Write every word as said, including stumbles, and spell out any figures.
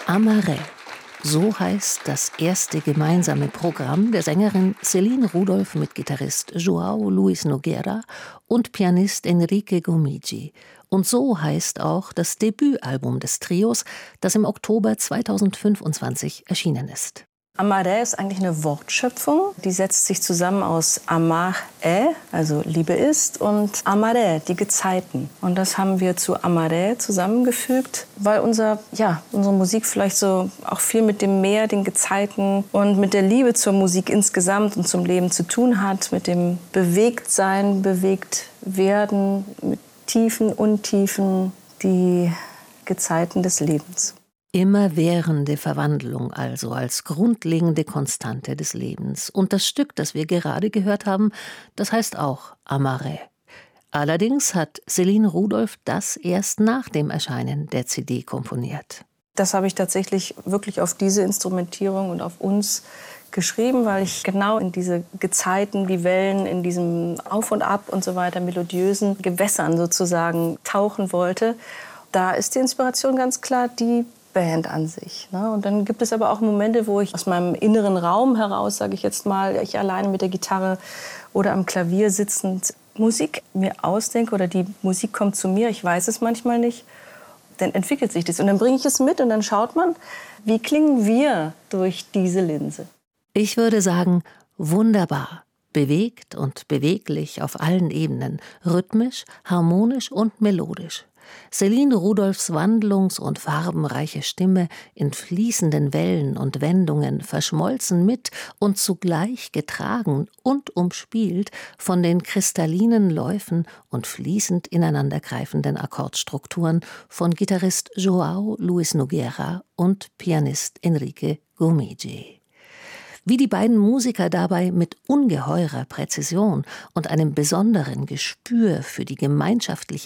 Amarais. So heißt das erste gemeinsame Programm der Sängerin Céline Rudolph mit Gitarrist João Luis Nogueira und Pianist Enrique Gomigi. Und so heißt auch das Debütalbum des Trios, das im Oktober zweitausendfünfundzwanzig erschienen ist. Amarais ist eigentlich eine Wortschöpfung. Die setzt sich zusammen aus amar est, also Liebe ist, und amarais, die Gezeiten. Und das haben wir zu Amarais zusammengefügt, weil unser, ja, unsere Musik vielleicht so auch viel mit dem Meer, den Gezeiten und mit der Liebe zur Musik insgesamt und zum Leben zu tun hat, mit dem Bewegtsein, bewegt werden, mit Tiefen, Untiefen, die Gezeiten des Lebens. Immerwährende Verwandlung also als grundlegende Konstante des Lebens. Und das Stück, das wir gerade gehört haben, das heißt auch Amarais. Allerdings hat Céline Rudolph das erst nach dem Erscheinen der C D komponiert. Das habe ich tatsächlich wirklich auf diese Instrumentierung und auf uns geschrieben, weil ich genau in diese Gezeiten, die Wellen, in diesem Auf und Ab und so weiter, melodiösen Gewässern sozusagen tauchen wollte. Da ist die Inspiration ganz klar die Band an sich. Ne? Und dann gibt es aber auch Momente, wo ich aus meinem inneren Raum heraus, sage ich jetzt mal, ich alleine mit der Gitarre oder am Klavier sitzend Musik mir ausdenke oder die Musik kommt zu mir, ich weiß es manchmal nicht, dann entwickelt sich das. Und dann bringe ich es mit und dann schaut man, wie klingen wir durch diese Linse. Ich würde sagen, wunderbar. Bewegt und beweglich auf allen Ebenen, rhythmisch, harmonisch und melodisch. Céline Rudolphs wandlungs- und farbenreiche Stimme in fließenden Wellen und Wendungen verschmolzen mit und zugleich getragen und umspielt von den kristallinen Läufen und fließend ineinandergreifenden Akkordstrukturen von Gitarrist João Luis Nogueira und Pianist Enrique Gomigi. Wie die beiden Musiker dabei mit ungeheurer Präzision und einem besonderen Gespür für die gemeinschaftliche